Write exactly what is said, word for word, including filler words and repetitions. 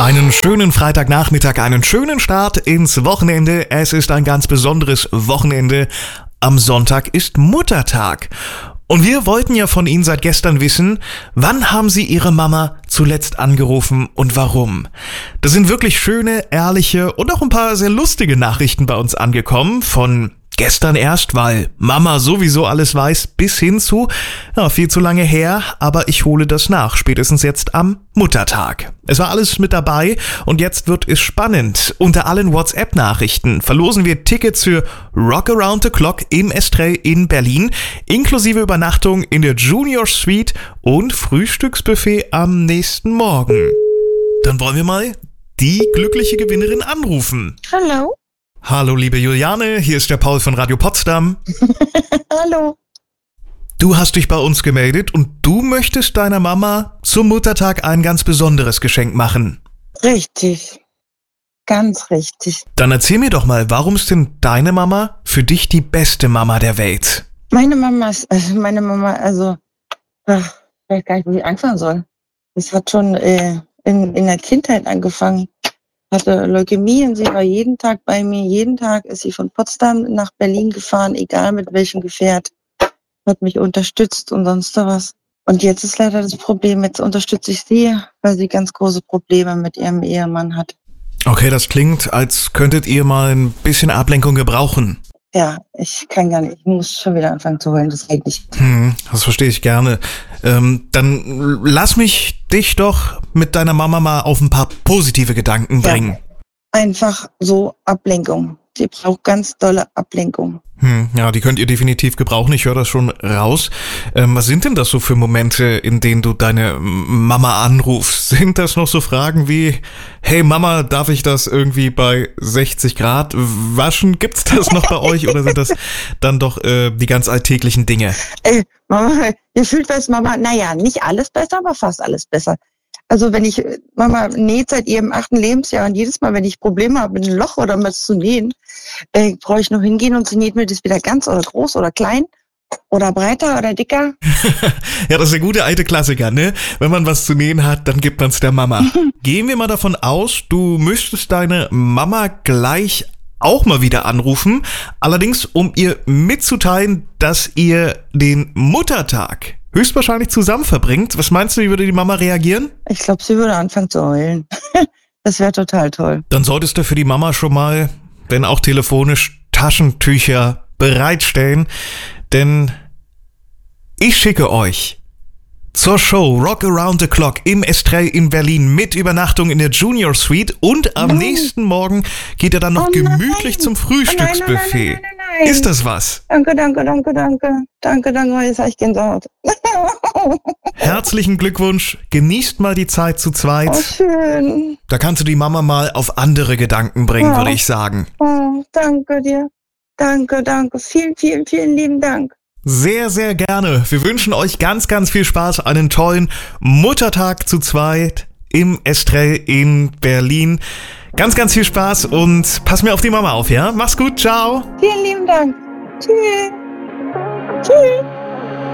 Einen schönen Freitagnachmittag, einen schönen Start ins Wochenende. Es ist ein ganz besonderes Wochenende. Am Sonntag ist Muttertag. Und wir wollten ja von Ihnen seit gestern wissen, wann haben Sie Ihre Mama zuletzt angerufen und warum? Das sind wirklich schöne, ehrliche und auch ein paar sehr lustige Nachrichten bei uns angekommen. Von gestern erst, weil Mama sowieso alles weiß, bis hin zu, ja, viel zu lange her, aber ich hole das nach, spätestens jetzt am Muttertag. Es war alles mit dabei und jetzt wird es spannend. Unter allen WhatsApp-Nachrichten verlosen wir Tickets für Rock Around the Clock im Estrell in Berlin, inklusive Übernachtung in der Junior Suite und Frühstücksbuffet am nächsten Morgen. Dann wollen wir mal die glückliche Gewinnerin anrufen. Hallo. Hallo liebe Juliane, hier ist der Paul von Radio Potsdam. Hallo. Du hast dich bei uns gemeldet und du möchtest deiner Mama zum Muttertag ein ganz besonderes Geschenk machen. Richtig. Ganz richtig. Dann erzähl mir doch mal, warum ist denn deine Mama für dich die beste Mama der Welt? Meine Mama ist, also meine Mama, also, ach, ich weiß gar nicht, wo ich anfangen soll. Das hat schon äh, in, in der Kindheit angefangen. Hatte Leukämie und sie war jeden Tag bei mir. Jeden Tag ist sie von Potsdam nach Berlin gefahren, egal mit welchem Gefährt. Hat mich unterstützt und sonst was. Und jetzt ist leider das Problem, jetzt unterstütze ich sie, weil sie ganz große Probleme mit ihrem Ehemann hat. Okay, das klingt, als könntet ihr mal ein bisschen Ablenkung gebrauchen. Ja, ich kann gar nicht, ich muss schon wieder anfangen zu heulen, das geht nicht. Hm, das verstehe ich gerne. Ähm, dann lass mich dich doch mit deiner Mama mal auf ein paar positive Gedanken bringen. Ja, einfach so Ablenkung. Sie braucht ganz dolle Ablenkung. Hm, ja, die könnt ihr definitiv gebrauchen, ich höre das schon raus. Ähm, was sind denn das so für Momente, in denen du deine Mama anrufst? Sind das noch so Fragen wie, hey Mama, darf ich das irgendwie bei sechzig Grad waschen? Gibt's das noch bei euch oder sind das dann doch äh, die ganz alltäglichen Dinge? Ey, Mama, ihr fühlt was, Mama, naja, nicht alles besser, aber fast alles besser. Also wenn ich, Mama näht seit ihrem achten Lebensjahr und jedes Mal, wenn ich Probleme habe mit einem Loch oder was zu nähen, äh, brauche ich noch hingehen und sie näht mir das wieder ganz oder groß oder klein oder breiter oder dicker. Ja, das ist der gute alte Klassiker, ne? Wenn man was zu nähen hat, dann gibt man es der Mama. Gehen wir mal davon aus, du müsstest deine Mama gleich auch mal wieder anrufen, allerdings um ihr mitzuteilen, dass ihr den Muttertag höchstwahrscheinlich zusammen verbringt. Was meinst du, wie würde die Mama reagieren? Ich glaube, sie würde anfangen zu heulen. Das wäre total toll. Dann solltest du für die Mama schon mal, wenn auch telefonisch, Taschentücher bereitstellen, denn ich schicke euch zur Show Rock Around the Clock im Estrell in Berlin mit Übernachtung in der Junior Suite und am Nein. nächsten Morgen geht er dann noch Oh gemütlich nein. zum Frühstücksbuffet. Oh nein, nein, nein, nein, nein. Ist das was? Danke, danke, danke, danke. Danke, danke, jetzt habe ich Gänsehaut. Herzlichen Glückwunsch, genießt mal die Zeit zu zweit. Oh, schön. Da kannst du die Mama mal auf andere Gedanken bringen, Ja. würde ich sagen. Oh, danke dir. Danke, danke. Vielen, vielen, vielen lieben Dank. Sehr, sehr gerne. Wir wünschen euch ganz, ganz viel Spaß, einen tollen Muttertag zu zweit im Estrell in Berlin. Ganz, ganz viel Spaß und pass mir auf die Mama auf, ja? Mach's gut, ciao. Vielen lieben Dank. Tschüss. Tschüss.